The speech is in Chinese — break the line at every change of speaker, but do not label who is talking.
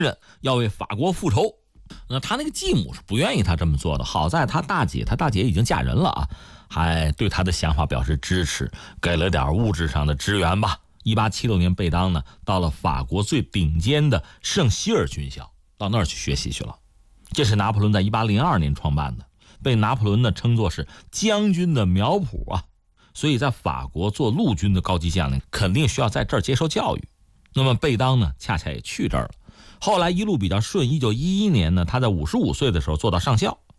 人要为法国复仇。那他那个继母是不愿意他这么做的，好在他大姐已经嫁人了啊，还对他的想法表示支持，给了点物质上的支援吧。1876年，贝当呢到了法国最顶尖的圣希尔军校，到那儿去学习去了。这是拿破仑在1802年创办的，被拿破仑呢称作是将军的苗圃啊。所以在法国做陆军的高级将领肯定需要在这儿接受教育。那么贝当呢恰恰也去这儿了。后来一路比较顺，1911年呢他在55岁的时候做到上校，